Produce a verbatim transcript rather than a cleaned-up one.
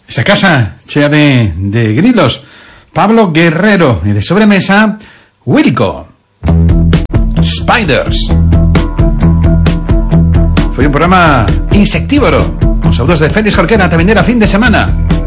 Esa casa llena de, de grilos. Pablo Guerrero. Y de sobremesa, Wilco. Spiders. Fue un programa insectívoro. Con saludos de Félix Jorquera. También era fin de semana.